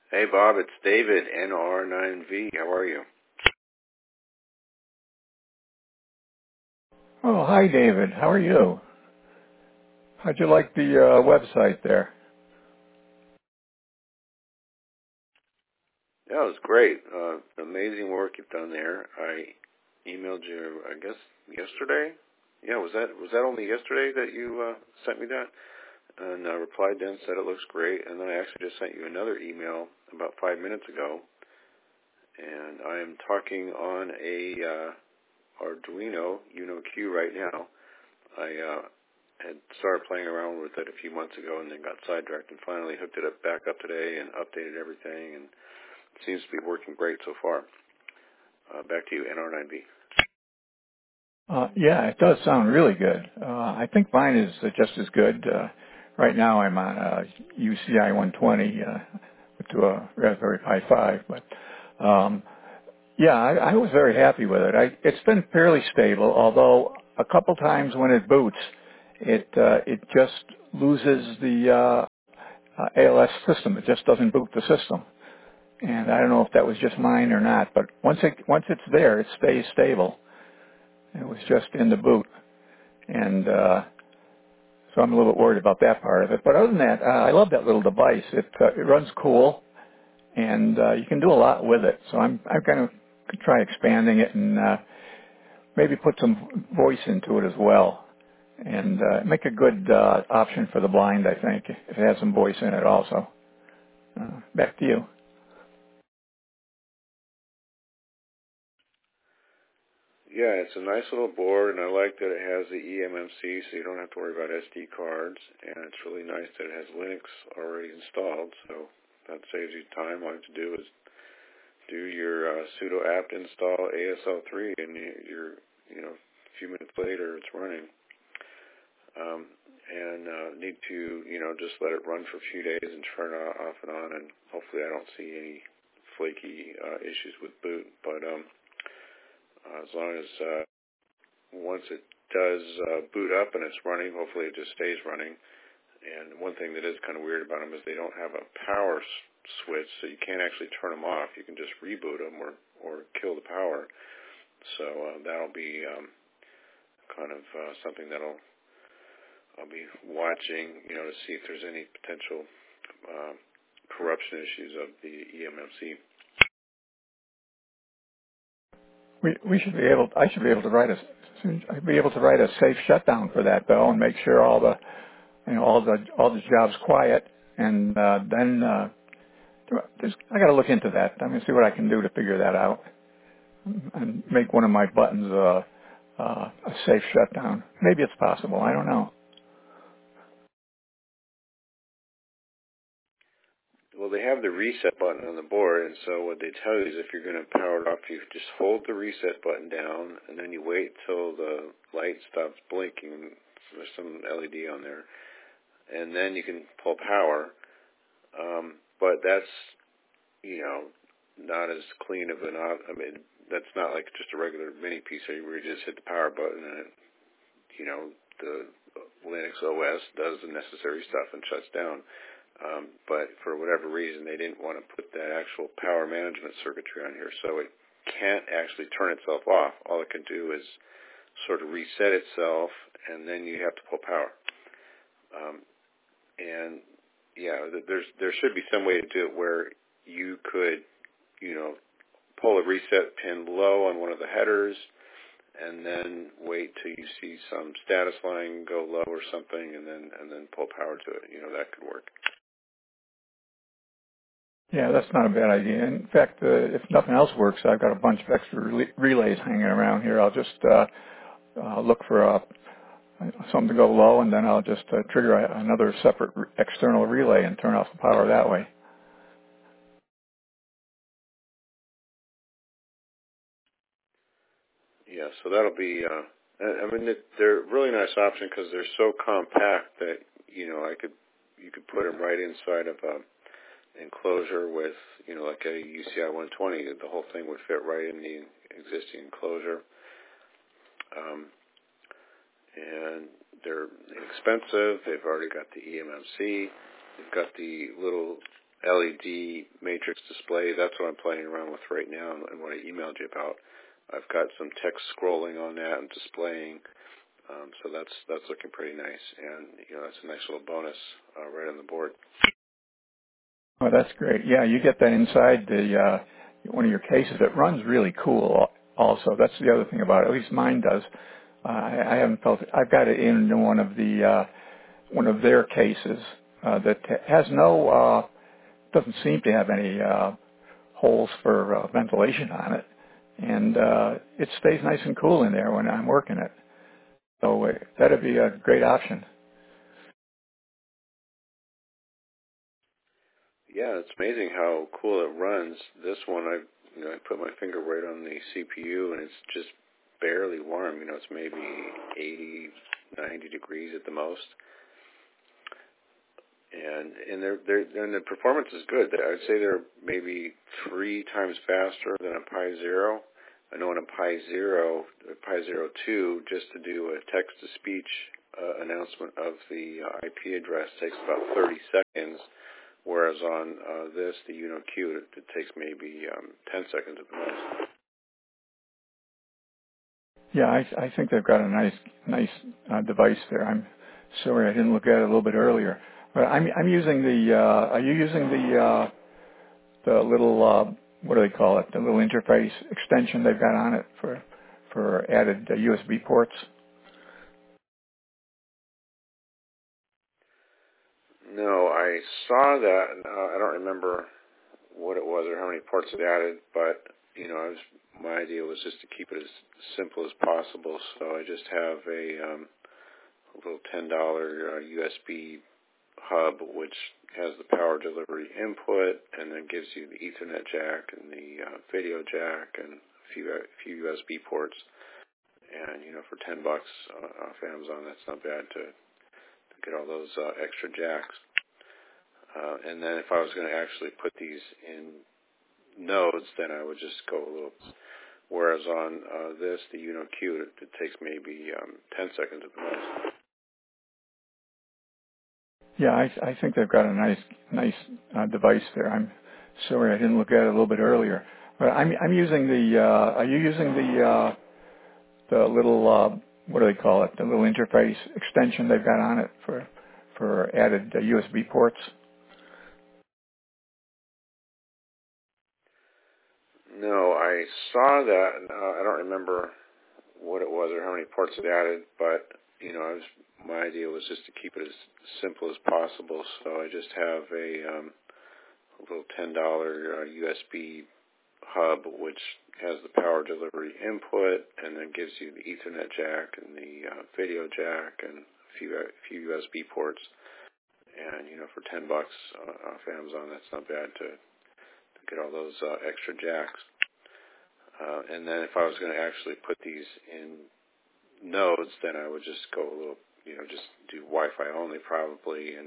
Hey Bob, it's David, NR9V. How are you? Oh, hi David. How are you? How'd you like the website there? Yeah, it was great. Amazing work you've done there. I emailed you, I guess, yesterday. Yeah, was that only yesterday that you sent me that? And I replied then, said it looks great, and then I actually just sent you another email about 5 minutes ago. And I am talking on a Arduino Uno Q right now. I had started playing around with it a few months ago and then got sidetracked and finally hooked it back up today and updated everything, and it seems to be working great so far. Back to you, NR9B. Yeah, it does sound really good. I think mine is just as good. Right now I'm on a UCI 120 to a Raspberry Pi 5, but yeah, I was very happy with it. It's been fairly stable, although a couple times when it boots, it just loses the ALS system. It just doesn't boot the system. And I don't know if that was just mine or not, but once it's there, it stays stable. It was just in the boot, and so I'm a little bit worried about that part of it. But other than that, I love that little device. It runs cool, and you can do a lot with it. So I'm going to try expanding it and maybe put some voice into it as well, and make a good option for the blind. I think if it has some voice in it also. Back to you. Yeah, it's a nice little board, and I like that it has the eMMC, so you don't have to worry about SD cards. And it's really nice that it has Linux already installed, so that saves you time. All you have to do is do your sudo apt install ASL3, and a few minutes later it's running. And need to, just let it run for a few days and turn it off and on, and hopefully I don't see any flaky issues with boot. But as long as once it does boot up and it's running, hopefully it just stays running. And one thing that is kind of weird about them is they don't have a power switch, so you can't actually turn them off. You can just reboot them or kill the power. So that'll be kind of something I'll be watching, to see if there's any potential corruption issues of the eMMC. We should be able. I should be able to write a safe shutdown for that though, and make sure all the jobs quiet, and then I got to look into that. I'm going to see what I can do to figure that out and make one of my buttons a safe shutdown. Maybe it's possible. I don't know. Well, they have the reset button on the board, and so what they tell you is if you're going to power it off, you just hold the reset button down, and then you wait till the light stops blinking. There's some LED on there, and then you can pull power. But that's, not as clean of an I mean, that's not like just a regular mini PC where you just hit the power button and it, the Linux OS does the necessary stuff and shuts down. But for whatever reason, they didn't want to put that actual power management circuitry on here, so it can't actually turn itself off. All it can do is sort of reset itself, and then you have to pull power. And yeah, there should be some way to do it where you could, pull a reset pin low on one of the headers, and then wait till you see some status line go low or something, and then pull power to it. That could work. Yeah, that's not a bad idea. In fact, if nothing else works, I've got a bunch of extra relays hanging around here. I'll just look for something to go low, and then I'll just trigger another separate external relay and turn off the power that way. Yeah, so that'll be. They're a really nice option because they're so compact that you could put them right inside of a enclosure with like a UCI 120. The whole thing would fit right in the existing enclosure. And they're inexpensive. They've already got the eMMC. They've got the little LED matrix display. That's what I'm playing around with right now, and what I emailed you about. I've got some text scrolling on that and displaying, so that's looking pretty nice, and that's a nice little bonus right on the board. Oh, that's great. Yeah, you get that inside the one of your cases. It runs really cool. Also, that's the other thing about it. At least mine does. I haven't felt it. I've got it in one of their cases that has no doesn't seem to have any holes for ventilation on it, and it stays nice and cool in there when I'm working it. So that'd be a great option. Yeah, it's amazing how cool it runs. This one, I put my finger right on the CPU, and it's just barely warm. It's maybe 80, 90 degrees at the most. And the performance is good. I'd say they're maybe 3 times faster than a Pi Zero. I know on a Pi Zero 2, just to do a text-to-speech announcement of the IP address takes about 30 seconds, whereas on this, the UnoQ, it takes maybe 10 seconds at the most. Yeah, I think they've got a nice device there. I'm sorry I didn't look at it a little bit earlier. But I'm using the. Are you using the little what do they call it? The little interface extension they've got on it for added USB ports. No, I saw that. I don't remember what it was or how many ports it added, but my idea was just to keep it as simple as possible. So I just have a little $10 USB hub, which has the power delivery input, and then gives you the Ethernet jack and the video jack and a few USB ports. And for $10 off Amazon, that's not bad to get all those extra jacks. And then if I was going to actually put these in nodes, then I would just go a little. Whereas on this, the UnoQ, it takes maybe 10 seconds at the most. Yeah, I think they've got a nice device there. I'm sorry I didn't look at it a little bit earlier. But I'm using the. Are you using the little what do they call it? The little interface extension they've got on it for added USB ports. No, I saw that. I don't remember what it was or how many ports it added, but my idea was just to keep it as simple as possible. So I just have a little $10 USB hub, which has the power delivery input, and then gives you the Ethernet jack and the video jack and a few USB ports. And for $10 off Amazon, that's not bad to get all those extra jacks. And then if I was going to actually put these in nodes, then I would just go a little, just do Wi-Fi only probably, and